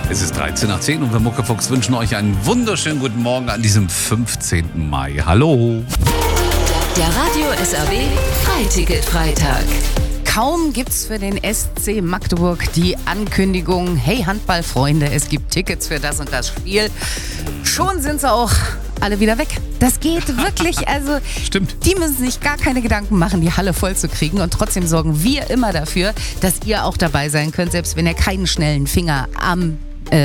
Es ist 13 nach 10 und wir Muckefuchs wünschen euch einen wunderschönen guten Morgen an diesem 15. Mai. Hallo! Der Radio SAW Freiticket-Freitag. Kaum gibt's für den SC Magdeburg die Ankündigung, hey Handballfreunde, es gibt Tickets für das und das Spiel. Schon sind sie auch alle wieder weg. Das geht wirklich, also Stimmt. Die müssen sich gar keine Gedanken machen, die Halle voll zu kriegen. Und trotzdem sorgen wir immer dafür, dass ihr auch dabei sein könnt, selbst wenn ihr keinen schnellen Finger an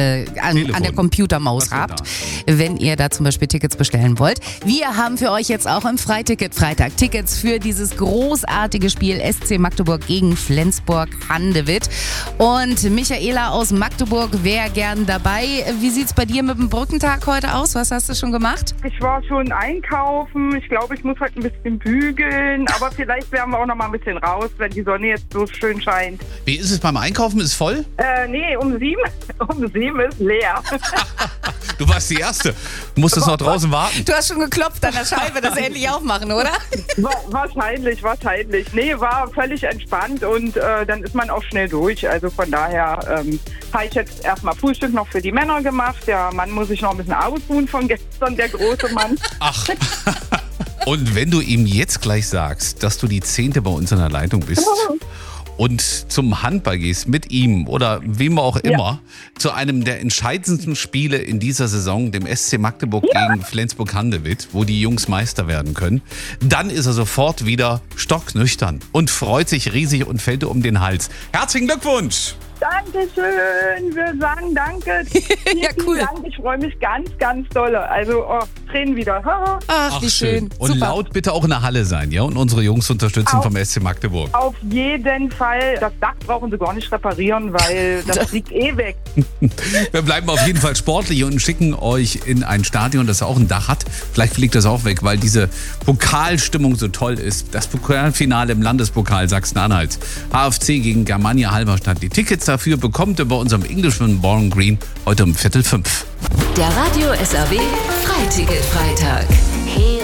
der Computermaus habt, wenn ihr da zum Beispiel Tickets bestellen wollt. Wir haben für euch jetzt auch im Freiticket-Freitag Tickets für dieses großartige Spiel SC Magdeburg gegen Flensburg-Handewitt. Und Michaela aus Magdeburg wäre gern dabei. Wie sieht's bei dir mit dem Brückentag heute aus? Was hast du schon gemacht? Ich war schon einkaufen. Ich glaube, ich muss heute ein bisschen bügeln. Aber vielleicht werden wir auch noch mal ein bisschen raus, wenn die Sonne jetzt so schön scheint. Wie ist es beim Einkaufen? Ist es voll? Nee, um 7 ist leer. Du warst die Erste. Du musstest noch draußen warten. Du hast schon geklopft an der Scheibe, dass sie endlich aufmachen, oder? Wahrscheinlich. Nee, war völlig entspannt und dann ist man auch schnell durch. Also von daher habe ich jetzt erstmal Frühstück noch für die Männer gemacht. Der Mann muss sich noch ein bisschen ausruhen von gestern, der große Mann. Ach. Und wenn du ihm jetzt gleich sagst, dass du die 10. bei uns in der Leitung bist und zum Handball gehst mit ihm oder wem auch immer, zu einem der entscheidendsten Spiele in dieser Saison, dem SC Magdeburg gegen Flensburg-Handewitt, wo die Jungs Meister werden können, dann ist er sofort wieder stocknüchtern und freut sich riesig und fällt dir um den Hals. Herzlichen Glückwunsch! Dankeschön, wir sagen danke. Ja, cool. Vielen Dank, ich freue mich ganz, ganz doll. Also, Tränen wieder. Ach, wie schön. Und Super. laut bitte auch in der Halle sein, ja? Und unsere Jungs unterstützen vom SC Magdeburg. Auf jeden Fall. Das Dach brauchen sie gar nicht reparieren, weil das liegt weg. Wir bleiben auf jeden Fall sportlich und schicken euch in ein Stadion, das auch ein Dach hat. Vielleicht fliegt das auch weg, weil diese Pokalstimmung so toll ist. Das Pokalfinale im Landespokal Sachsen-Anhalt. HFC gegen Germania Halberstadt. Die Tickets dafür bekommt ihr bei unserem Englishman Ballroom Green heute um 4:45. Der Radio SAW Freiticket-Freitag.